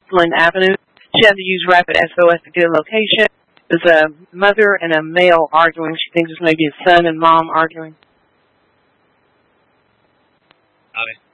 Flynn Avenue. She had to use rapid SOS to get a location. There's a mother and a male arguing. She thinks it's maybe a son and mom arguing. Okay.